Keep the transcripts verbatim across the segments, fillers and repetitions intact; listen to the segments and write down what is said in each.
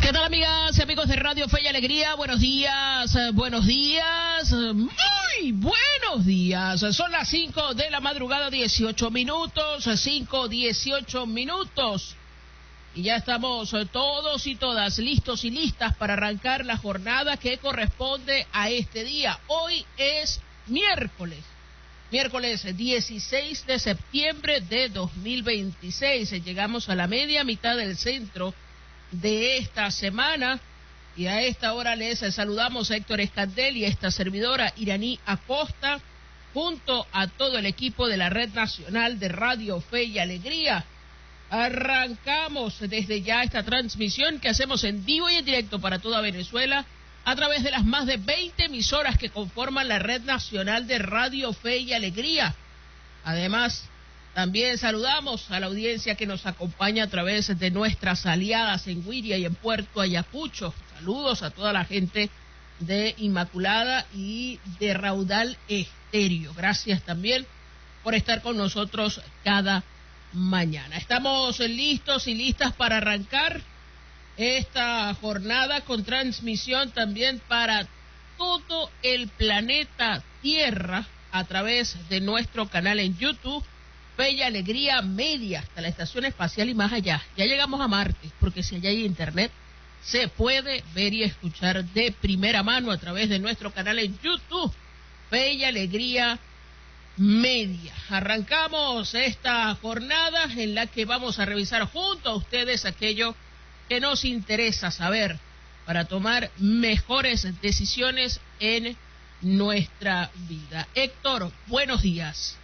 ¿Qué tal, amigas y amigos de Radio Fe y Alegría? Buenos días, eh, buenos días, eh, muy buenos días. Son las cinco de la madrugada, dieciocho minutos, cinco, dieciocho minutos. Y ya estamos eh, todos y todas listos y listas para arrancar la jornada que corresponde a este día. Hoy es miércoles, miércoles dieciséis de septiembre de dos mil veintiséis. Llegamos a la media mitad del centro de esta semana y a esta hora les saludamos a Héctor Escandel y a esta servidora Iraní Acosta junto a todo el equipo de la Red Nacional de Radio Fe y Alegría. Arrancamos desde ya esta transmisión que hacemos en vivo y en directo para toda Venezuela a través de las más de veinte emisoras que conforman la Red Nacional de Radio Fe y Alegría. Además, también saludamos a la audiencia que nos acompaña a través de nuestras aliadas en Guiria y en Puerto Ayacucho. Saludos a toda la gente de Inmaculada y de Raudal Estéreo. Gracias también por estar con nosotros cada mañana. Estamos listos y listas para arrancar esta jornada con transmisión también para todo el planeta Tierra a través de nuestro canal en YouTube. Fe y Alegría Media, hasta la Estación Espacial y más allá. Ya llegamos a Marte, porque si allá hay internet, se puede ver y escuchar de primera mano a través de nuestro canal en YouTube, Fe y Alegría Media. Arrancamos esta jornada en la que vamos a revisar junto a ustedes aquello que nos interesa saber para tomar mejores decisiones en nuestra vida. Héctor, buenos días.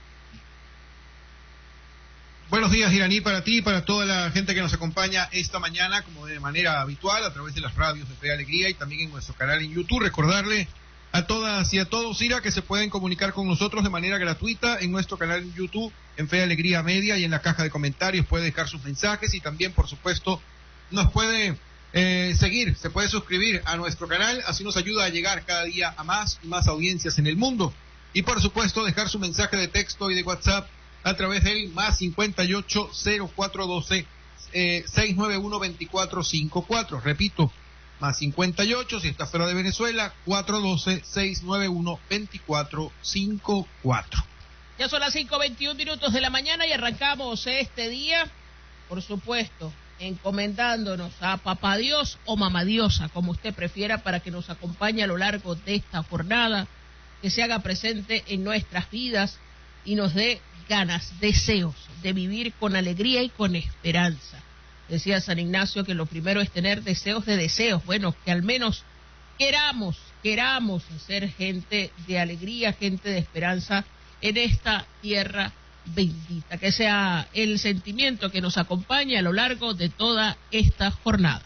Buenos días, Iraní, para ti y para toda la gente que nos acompaña esta mañana, como de manera habitual, a través de las radios de Fe y Alegría y también en nuestro canal en YouTube. Recordarle a todas y a todos, Ira, que se pueden comunicar con nosotros de manera gratuita en nuestro canal en YouTube, en Fe y Alegría Media, y en la caja de comentarios puede dejar sus mensajes y también, por supuesto, nos puede eh, seguir, se puede suscribir a nuestro canal, así nos ayuda a llegar cada día a más y más audiencias en el mundo. Y, por supuesto, dejar su mensaje de texto y de WhatsApp a través del más cincuenta y ocho, cero cuatro doce, eh, seiscientos noventa y uno, veinticuatro cincuenta y cuatro. Repito, más cincuenta y ocho si está fuera de Venezuela, cuatro uno dos, seis nueve uno, veinticuatro cincuenta y cuatro. Ya son las cinco veintiún minutos de la mañana y arrancamos este día, por supuesto, encomendándonos a Papá Dios o Mamá Diosa, como usted prefiera, para que nos acompañe a lo largo de esta jornada, que se haga presente en nuestras vidas y nos dé ganas, deseos de vivir con alegría y con esperanza. Decía San Ignacio que lo primero es tener deseos de deseos. Bueno, que al menos queramos, queramos ser gente de alegría, gente de esperanza en esta tierra bendita. Que sea el sentimiento que nos acompañe a lo largo de toda esta jornada.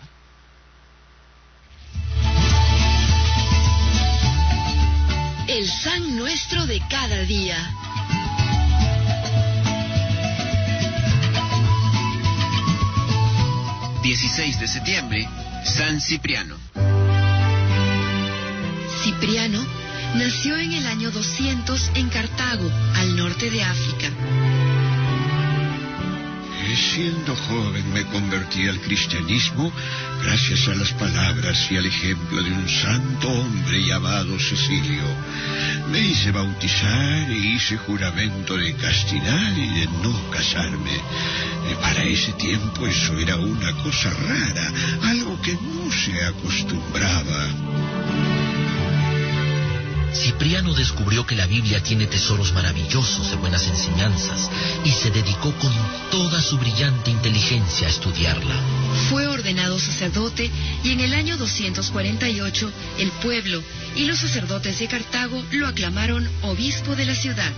El San Nuestro de cada día. dieciséis de septiembre, San Cipriano. Cipriano nació en el año doscientos en Cartago, al norte de África. Siendo joven me convertí al cristianismo gracias a las palabras y al ejemplo de un santo hombre llamado Cecilio. Me hice bautizar y hice juramento de castidad y de no casarme. Para ese tiempo eso era una cosa rara, algo que no se acostumbraba. Cipriano descubrió que la Biblia tiene tesoros maravillosos de buenas enseñanzas y se dedicó con toda su brillante inteligencia a estudiarla. Fue ordenado sacerdote y en el año doscientos cuarenta y ocho el pueblo y los sacerdotes de Cartago lo aclamaron obispo de la ciudad.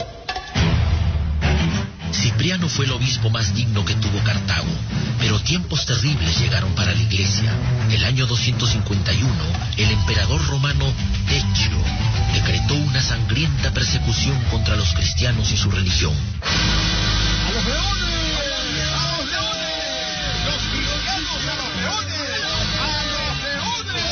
Cipriano fue el obispo más digno que tuvo Cartago, pero tiempos terribles llegaron para la iglesia. El año doscientos cincuenta y uno, el emperador romano Decio decretó una sangrienta persecución contra los cristianos y su religión. ¡A los leones! ¡A los leones! ¡Los cristianos a los leones! ¡A los leones!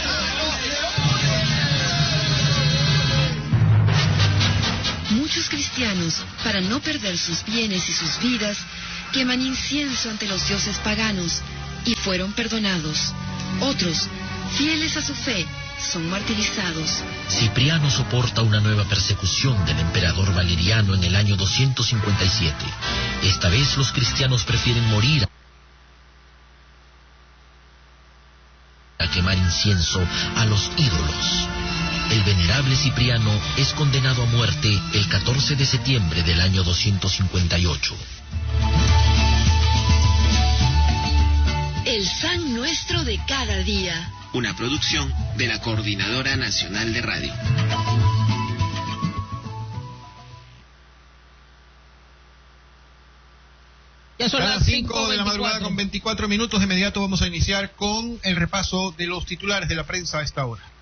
¡A los leones! Muchos cristianos, para no perder sus bienes y sus vidas, queman incienso ante los dioses paganos y fueron perdonados. Otros, fieles a su fe, son martirizados. Cipriano soporta una nueva persecución del emperador Valeriano en el año doscientos cincuenta y siete. Esta vez los cristianos prefieren morir a quemar incienso a los ídolos. El venerable Cipriano es condenado a muerte el catorce de septiembre del año doscientos cincuenta y ocho. El San Nuestro de cada día. Una producción de la Coordinadora Nacional de Radio. Ya son A las las cinco de la madrugada veinticuatro. con veinticuatro minutos. De inmediato vamos a iniciar con el repaso de los titulares de la prensa a esta hora.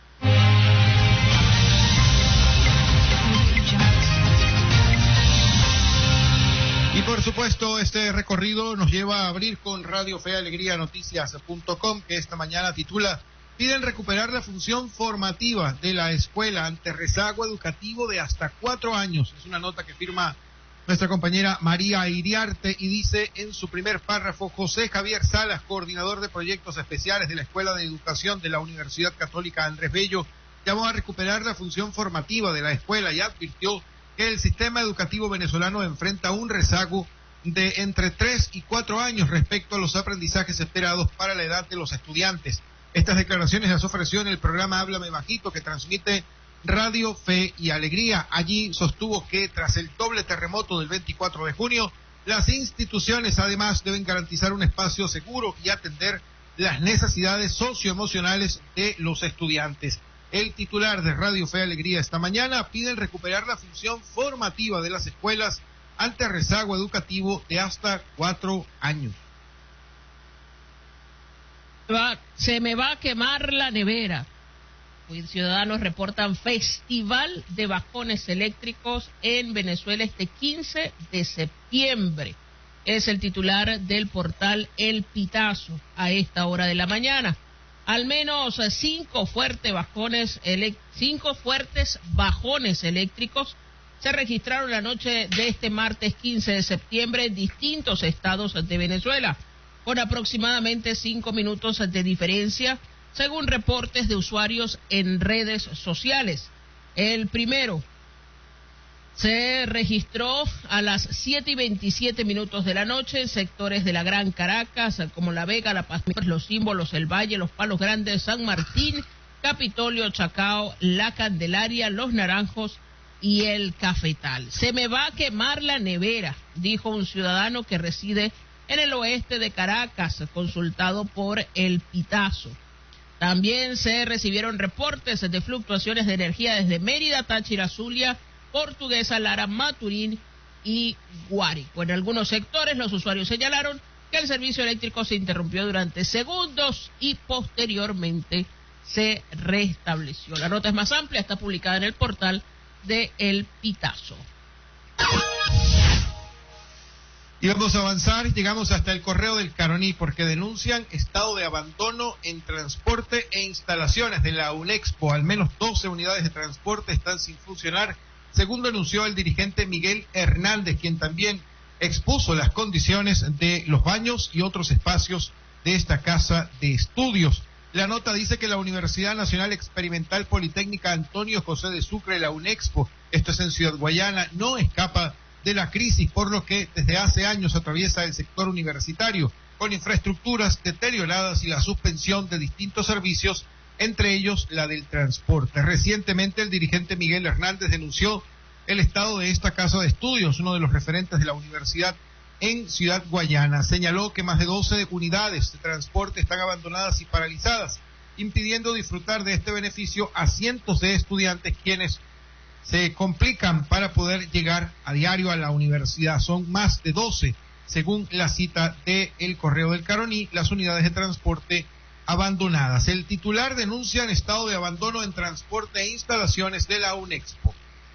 Y por supuesto, este recorrido nos lleva a abrir con Radio Fe y Alegría Noticias punto com, que esta mañana titula: piden recuperar la función formativa de la escuela ante rezago educativo de hasta cuatro años. Es una nota que firma nuestra compañera María Iriarte y dice en su primer párrafo: José Javier Salas, coordinador de proyectos especiales de la Escuela de Educación de la Universidad Católica Andrés Bello, llamó a recuperar la función formativa de la escuela y advirtió que el sistema educativo venezolano enfrenta un rezago de entre tres y cuatro años respecto a los aprendizajes esperados para la edad de los estudiantes. Estas declaraciones las ofreció en el programa Háblame Bajito, que transmite Radio Fe y Alegría. Allí sostuvo que tras el doble terremoto del veinticuatro de junio, las instituciones además deben garantizar un espacio seguro y atender las necesidades socioemocionales de los estudiantes. El titular de Radio Fe y Alegría esta mañana pide recuperar la función formativa de las escuelas ante rezago educativo de hasta cuatro años. Va- se me va a quemar la nevera. Hoy ciudadanos reportan festival de bajones eléctricos en Venezuela este quince de septiembre. Es el titular del portal El Pitazo a esta hora de la mañana. Al menos cinco fuertes bajones, elec- cinco fuertes bajones eléctricos se registraron la noche de este martes quince de septiembre en distintos estados de Venezuela, con aproximadamente cinco minutos de diferencia, según reportes de usuarios en redes sociales. El primero se registró a las siete y veintisiete minutos de la noche en sectores de la Gran Caracas, como La Vega, La Paz, Los Símbolos, El Valle, Los Palos Grandes, San Martín, Capitolio, Chacao, La Candelaria, Los Naranjos y El Cafetal. Se me va a quemar la nevera, dijo un ciudadano que reside en el oeste de Caracas, consultado por El Pitazo. También se recibieron reportes de fluctuaciones de energía desde Mérida, Táchira, Zulia, Portuguesa, Lara, Maturín y Guárico. En algunos sectores los usuarios señalaron que el servicio eléctrico se interrumpió durante segundos y posteriormente se restableció. La nota es más amplia, está publicada en el portal de El Pitazo. Y vamos a avanzar, llegamos hasta el Correo del Caroní, porque denuncian estado de abandono en transporte e instalaciones de la UNEXPO. Al menos doce unidades de transporte están sin funcionar, según denunció el dirigente Miguel Hernández, quien también expuso las condiciones de los baños y otros espacios de esta casa de estudios. La nota dice que la Universidad Nacional Experimental Politécnica Antonio José de Sucre, la UNEXPO, esto es en Ciudad Guayana, no escapa de la crisis, por lo que desde hace años atraviesa el sector universitario, con infraestructuras deterioradas y la suspensión de distintos servicios, entre ellos la del transporte. Recientemente el dirigente Miguel Hernández denunció el estado de esta casa de estudios, uno de los referentes de la universidad en Ciudad Guayana. Señaló que más de doce unidades de transporte están abandonadas y paralizadas, impidiendo disfrutar de este beneficio a cientos de estudiantes quienes se complican para poder llegar a diario a la universidad. Son más de doce, según la cita de El Correo del Caroní, las unidades de transporte abandonadas. El titular denuncia en estado de abandono en transporte e instalaciones de la UNEXPO.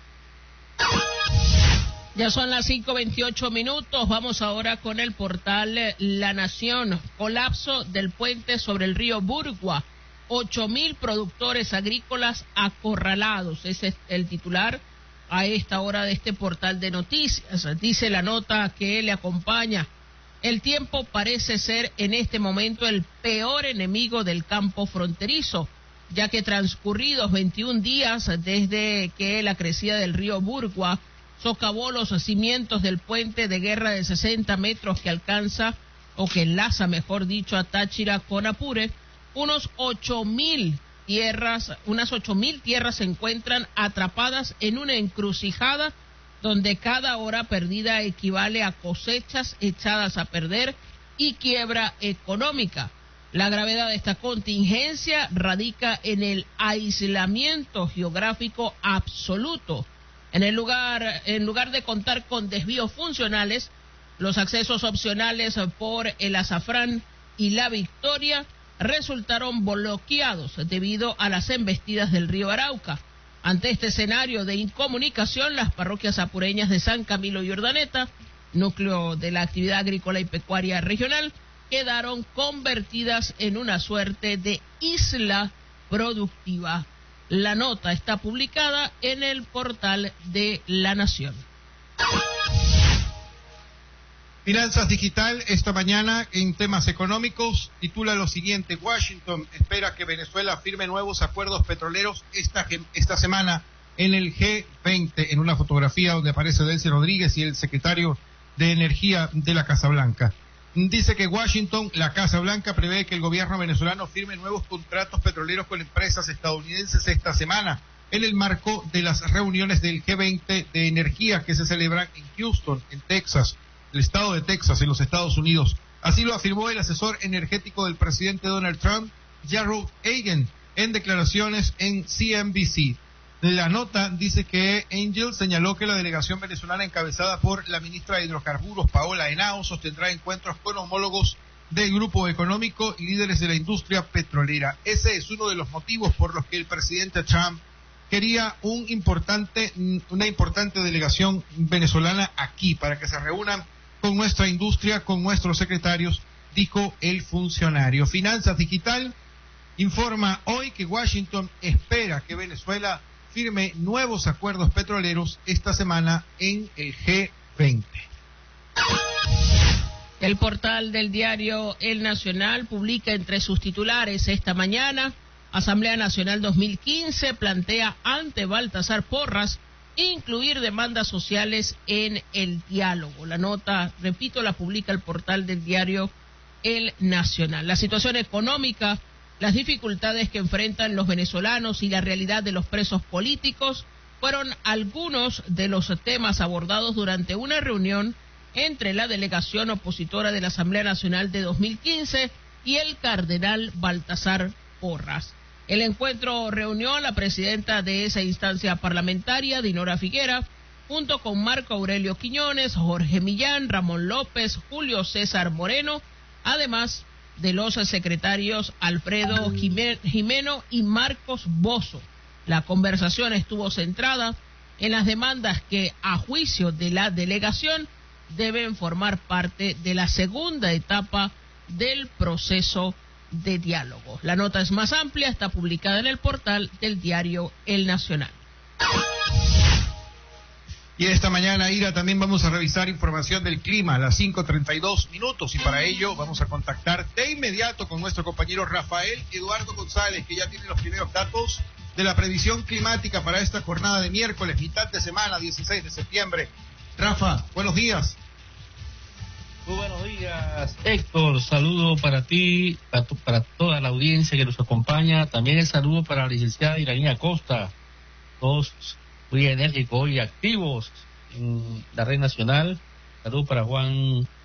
Ya son las cinco veintiocho minutos, vamos ahora con el portal La Nación. Colapso del puente sobre el río Burgua. Ocho mil productores agrícolas acorralados. Ese es el titular a esta hora de este portal de noticias. Dice la nota que le acompaña: El tiempo parece ser en este momento el peor enemigo del campo fronterizo, ya que transcurridos veintiún días desde que la crecida del río Burgua socavó los cimientos del puente de guerra de sesenta metros que alcanza, o que enlaza, mejor dicho, a Táchira con Apure, unos ocho mil tierras, unas ocho mil tierras se encuentran atrapadas en una encrucijada donde cada hora perdida equivale a cosechas echadas a perder y quiebra económica. La gravedad de esta contingencia radica en el aislamiento geográfico absoluto. En el lugar, en lugar de contar con desvíos funcionales, los accesos opcionales por el Azafrán y la Victoria resultaron bloqueados debido a las embestidas del río Arauca. Ante este escenario de incomunicación, las parroquias apureñas de San Camilo y Urdaneta, núcleo de la actividad agrícola y pecuaria regional, quedaron convertidas en una suerte de isla productiva. La nota está publicada en el portal de La Nación. Finanzas Digital esta mañana en temas económicos titula lo siguiente: Washington espera que Venezuela firme nuevos acuerdos petroleros esta, esta semana en el G veinte, en una fotografía donde aparece Delcy Rodríguez y el secretario de Energía de la Casa Blanca. Dice que Washington, la Casa Blanca, prevé que el gobierno venezolano firme nuevos contratos petroleros con empresas estadounidenses esta semana en el marco de las reuniones del G veinte de energía que se celebran en Houston, en Texas, el estado de Texas, en los Estados Unidos. Así lo afirmó el asesor energético del presidente Donald Trump, Jarrod Hagen, en declaraciones en C N B C. La nota dice que Angel señaló que la delegación venezolana encabezada por la ministra de Hidrocarburos, Paola Henao, sostendrá encuentros con homólogos del grupo económico y líderes de la industria petrolera. Ese es uno de los motivos por los que el presidente Trump quería un importante, una importante delegación venezolana aquí, para que se reúnan con nuestra industria, con nuestros secretarios, dijo el funcionario. Finanzas Digital informa hoy que Washington espera que Venezuela firme nuevos acuerdos petroleros esta semana en el G veinte. El portal del diario El Nacional publica entre sus titulares esta mañana: Asamblea Nacional dos mil quince plantea ante Baltasar Porras incluir demandas sociales en el diálogo. La nota, repito, la publica el portal del diario El Nacional. La situación económica, las dificultades que enfrentan los venezolanos y la realidad de los presos políticos fueron algunos de los temas abordados durante una reunión entre la delegación opositora de la Asamblea Nacional de dos mil quince y el cardenal Baltasar Porras. El encuentro reunió a la presidenta de esa instancia parlamentaria, Dinora Figuera, junto con Marco Aurelio Quiñones, Jorge Millán, Ramón López, Julio César Moreno, además de los secretarios Alfredo Jimeno y Marcos Bozo. La conversación estuvo centrada en las demandas que, a juicio de la delegación, deben formar parte de la segunda etapa del proceso de diálogo. La nota es más amplia, está publicada en el portal del diario El Nacional. Y esta mañana, Ira, también vamos a revisar información del clima a las cinco treinta y dos minutos, y para ello vamos a contactar de inmediato con nuestro compañero Rafael Eduardo González, que ya tiene los primeros datos de la previsión climática para esta jornada de miércoles, mitad de semana, dieciséis de septiembre. Rafa, buenos días. Muy buenos días, Héctor. Saludo para ti, para, tu, para toda la audiencia que nos acompaña. También el saludo para la licenciada Iranía Costa, todos muy enérgicos y activos en la red nacional. Saludo para Juan